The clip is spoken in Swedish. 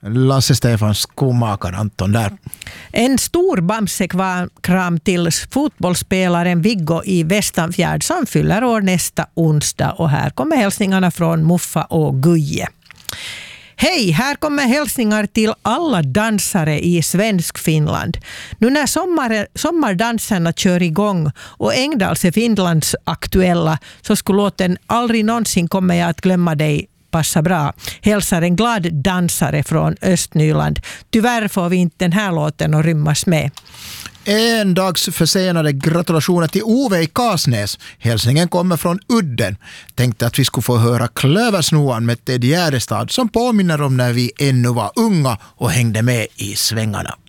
Lasse Stefans skomakare Anton där. En stor bamsekram till fotbollsspelaren Viggo i Västanfjärd som fyller år nästa onsdag. Och här kommer hälsningarna från Muffa och Guje. Hej, här kommer hälsningar till alla dansare i svensk Finland. Nu när sommardanserna kör igång och Engdals är Finlands aktuella så skulle låten Aldrig någonsin kommer jag att glömma dig passa bra. Hälsar en glad dansare från Östnyland. Tyvärr får vi inte den här låten att rymmas med. En dags försenade gratulationer till Ove i Kasnäs. Hälsningen kommer från Udden. Tänkte att vi skulle få höra Klöversnoan med Ted Gärdestad som påminner om när vi ännu var unga och hängde med i svängarna.